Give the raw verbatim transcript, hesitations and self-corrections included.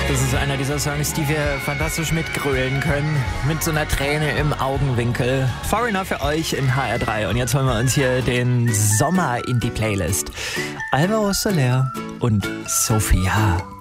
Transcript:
Das ist einer dieser Songs, die wir fantastisch mitgrölen können. Mit so einer Träne im Augenwinkel. Foreigner für euch in H R drei. Und jetzt holen wir uns hier den Sommer in die Playlist. Alvaro Soler und Sophia.